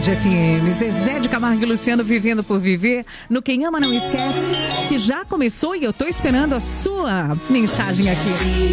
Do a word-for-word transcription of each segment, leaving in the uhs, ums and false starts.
F M. Zezé de Camargo e Luciano vivendo por viver. No Quem Ama Não Esquece, que já começou e eu tô esperando a sua mensagem aqui.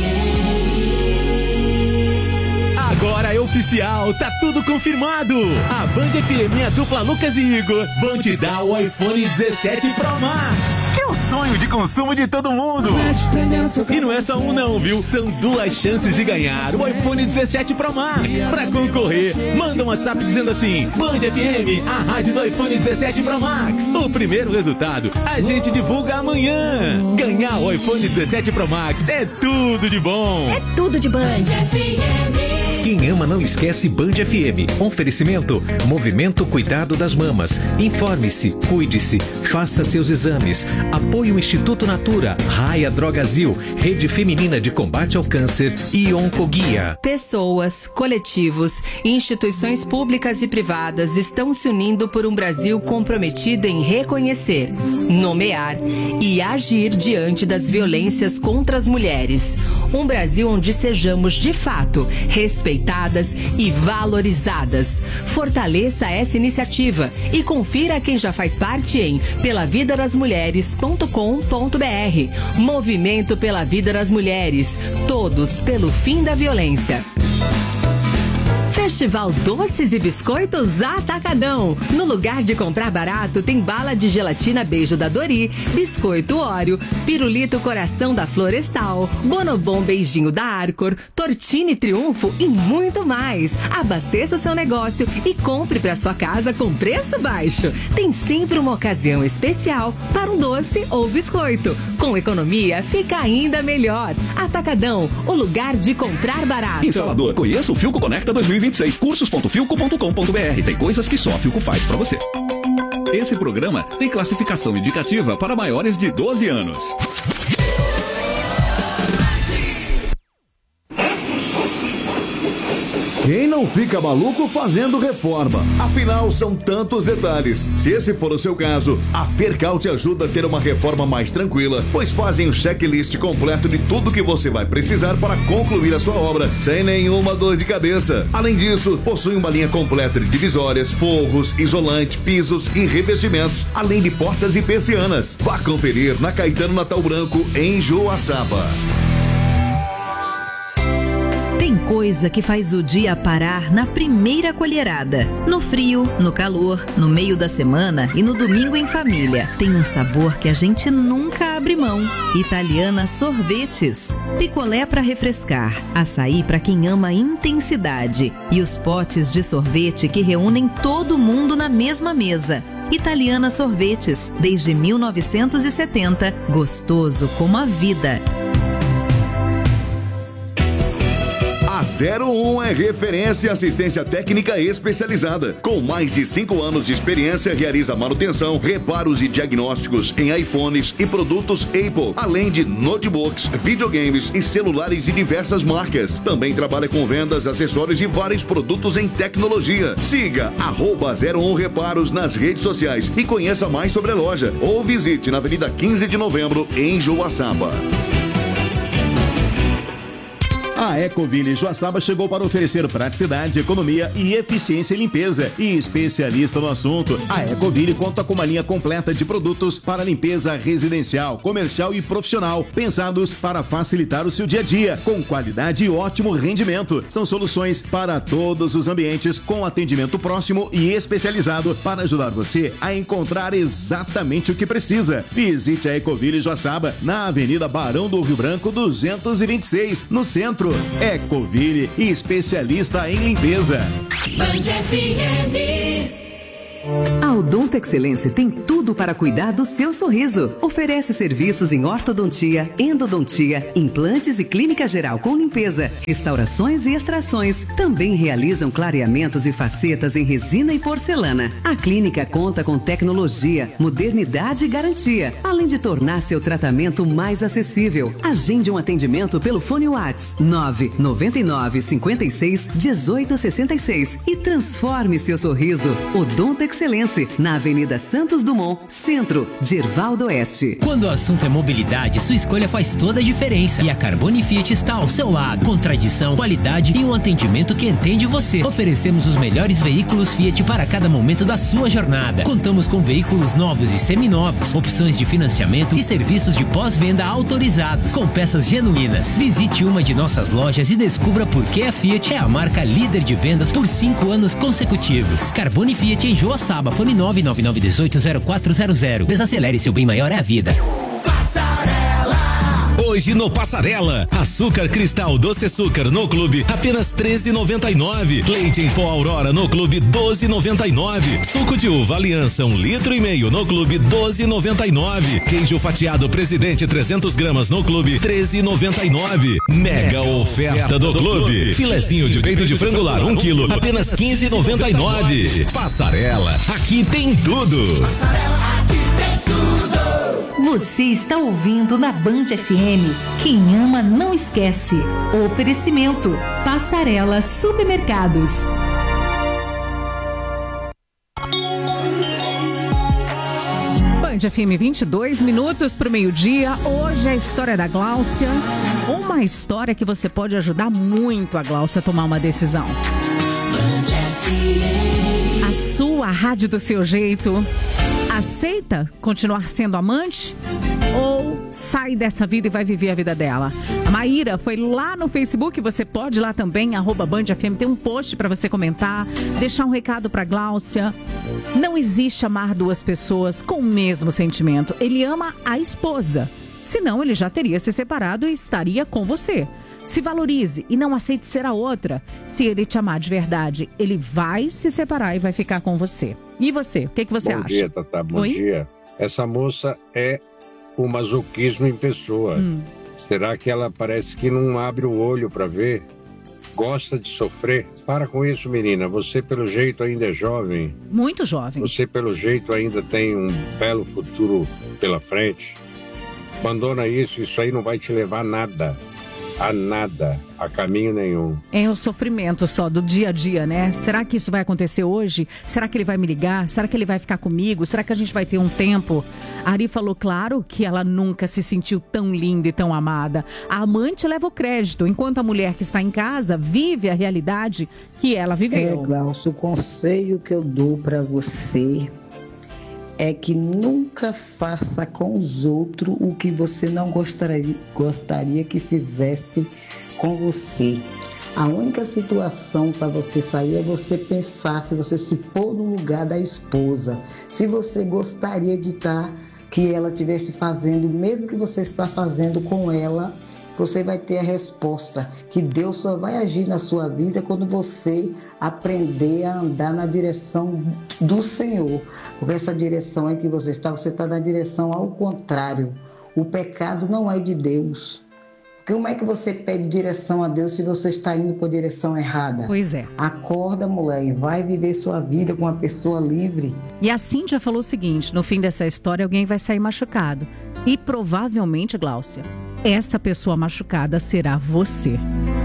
Agora é oficial, tá tudo confirmado. A Band F M e a dupla Lucas e Igor vão te dar o iPhone dezessete Pro Max, que é o sonho de consumo de todo mundo. E não é só um não, viu? São duas chances de ganhar o iPhone dezessete Pro Max. Pra concorrer, manda um WhatsApp dizendo assim: Band F M, a rádio do iPhone dezessete Pro Max. O primeiro resultado a gente divulga amanhã. Ganhar o iPhone dezessete Pro Max é tudo de bom. É tudo de Band F M. Quem ama não esquece Band F M. Oferecimento: Movimento Cuidado das Mamas. Informe-se, cuide-se, faça seus exames. Apoio Instituto Natura, Raia Drogazil, Rede Feminina de Combate ao Câncer e Oncoguia. Pessoas, coletivos e instituições públicas e privadas estão se unindo por um Brasil comprometido em reconhecer, nomear e agir diante das violências contra as mulheres. Um Brasil onde sejamos de fato respeitadas e valorizadas. Fortaleça essa iniciativa e confira quem já faz parte em pela vida das mulheres ponto com ponto br. Movimento pela Vida das Mulheres. Todos pelo fim da violência. Festival Doces e Biscoitos Atacadão. No lugar de comprar barato, tem bala de gelatina beijo da Dori, biscoito Oreo, pirulito coração da Florestal, bonobom beijinho da Arcor, tortine Triunfo e muito mais. Abasteça seu negócio e compre para sua casa com preço baixo. Tem sempre uma ocasião especial para um doce ou biscoito. Com economia, fica ainda melhor. Atacadão, o lugar de comprar barato. Instalador, conheça o Filco Conecta dois mil e vinte e seis, cursos ponto filco ponto com ponto br. Tem coisas que só a Filco faz pra você. Esse programa tem classificação indicativa para maiores de doze anos. Quem não fica maluco fazendo reforma? Afinal, são tantos detalhes. Se esse for o seu caso, a Fercal te ajuda a ter uma reforma mais tranquila, pois fazem o checklist completo de tudo que você vai precisar para concluir a sua obra, sem nenhuma dor de cabeça. Além disso, possui uma linha completa de divisórias, forros, isolante, pisos e revestimentos, além de portas e persianas. Vá conferir na Caetano Natal Branco, em Joaçaba. Tem coisa que faz o dia parar na primeira colherada. No frio, no calor, no meio da semana e no domingo em família. Tem um sabor que a gente nunca abre mão. Italiana Sorvetes. Picolé para refrescar, açaí para quem ama intensidade e os potes de sorvete que reúnem todo mundo na mesma mesa. Italiana Sorvetes, desde mil novecentos e setenta, gostoso como a vida. A zero um é referência em assistência técnica especializada. Com mais de cinco anos de experiência, realiza manutenção, reparos e diagnósticos em iPhones e produtos Apple, além de notebooks, videogames e celulares de diversas marcas. Também trabalha com vendas, acessórios e vários produtos em tecnologia. Siga arroba zero um Reparos nas redes sociais e conheça mais sobre a loja. Ou visite na Avenida quinze de Novembro, em Joaçaba. A Ecoville Joaçaba chegou para oferecer praticidade, economia e eficiência em limpeza e especialista no assunto. A Ecoville conta com uma linha completa de produtos para limpeza residencial, comercial e profissional, pensados para facilitar o seu dia a dia, com qualidade e ótimo rendimento. São soluções para todos os ambientes, com atendimento próximo e especializado para ajudar você a encontrar exatamente o que precisa. Visite a Ecoville Joaçaba na Avenida Barão do Rio Branco duzentos e vinte e seis, no centro. Ecoville, especialista em limpeza. Band F M. A Odonto Excelência tem tudo para cuidar do seu sorriso. Oferece serviços em ortodontia, endodontia, implantes e clínica geral com limpeza, restaurações e extrações. Também realizam clareamentos e facetas em resina e porcelana. A clínica conta com tecnologia, modernidade e garantia, além de tornar seu tratamento mais acessível. Agende um atendimento pelo fone WhatsApp nove nove nove, cinco seis, um oito seis seis e transforme seu sorriso. Odonto Excelência, na Avenida Santos Dumont, Centro, Gerval do Oeste. Quando o assunto é mobilidade, sua escolha faz toda a diferença. E a Carbone Fiat está ao seu lado, com tradição, qualidade e um atendimento que entende você. Oferecemos os melhores veículos Fiat para cada momento da sua jornada. Contamos com veículos novos e seminovos, opções de financiamento e serviços de pós-venda autorizados, com peças genuínas. Visite uma de nossas lojas e descubra por que a Fiat é a marca líder de vendas por cinco anos consecutivos. Carbone Fiat em Joaçaba, fone nove nove nove um oito zero quatro zero zero. Desacelere, seu bem maior é a vida. Hoje no Passarela, açúcar cristal doce açúcar no clube apenas treze reais e noventa e nove centavos. Leite em pó Aurora no clube doze reais e noventa e nove centavos. Suco de uva Aliança um litro e meio no clube doze reais e noventa e nove centavos. Queijo fatiado Presidente trezentas gramas no clube treze reais e noventa e nove centavos. Mega oferta do clube. Filezinho de peito de frangular um quilo apenas quinze reais e noventa e nove centavos. Passarela, aqui tem tudo. Passarela, aqui tem tudo. Você está ouvindo na Band F M. Quem ama não esquece. Oferecimento Passarela Supermercados. Band F M, vinte e dois minutos para o meio-dia. Hoje é a história da Gláucia. Uma história que você pode ajudar muito a Gláucia a tomar uma decisão. Band F M. A sua rádio do seu jeito. Aceita continuar sendo amante ou sai dessa vida e vai viver a vida dela? A Maíra foi lá no Facebook, você pode ir lá também, arroba Band F M, tem um post para você comentar, deixar um recado para Gláucia. Não existe amar duas pessoas com o mesmo sentimento. Ele ama a esposa, senão ele já teria se separado e estaria com você. Se valorize e não aceite ser a outra. Se ele te amar de verdade, ele vai se separar e vai ficar com você. E você? O que, que você Bom acha? Bom dia, Tatá. Bom Oi? dia. Essa moça é o masoquismo em pessoa. Hum. Será que ela parece que não abre o olho para ver? Gosta de sofrer? Para com isso, menina. Você, pelo jeito, ainda é jovem. Muito jovem. Você, pelo jeito, ainda tem um belo futuro pela frente. Abandona isso. Isso aí não vai te levar a nada. A nada, a caminho nenhum. É o sofrimento só do dia a dia, né? Será que isso vai acontecer hoje? Será que ele vai me ligar? Será que ele vai ficar comigo? Será que a gente vai ter um tempo? A Ari falou, claro, que ela nunca se sentiu tão linda e tão amada. A amante leva o crédito, enquanto a mulher que está em casa vive a realidade que ela viveu. É, Glaucio, o conselho que eu dou para você é que nunca faça com os outros o que você não gostaria, gostaria que fizesse com você. A única situação para você sair é você pensar, se você se pôr no lugar da esposa. Se você gostaria de estar, que ela estivesse fazendo, mesmo que você está fazendo com ela, você vai ter a resposta, que Deus só vai agir na sua vida quando você aprender a andar na direção do Senhor. Porque essa direção em que você está, você está na direção ao contrário. O pecado não é de Deus. Como é que você pede direção a Deus se você está indo por direção errada? Pois é. Acorda, mulher, e vai viver sua vida com uma pessoa livre. E a Cíntia falou o seguinte, no fim dessa história alguém vai sair machucado. E provavelmente, Gláucia, essa pessoa machucada será você.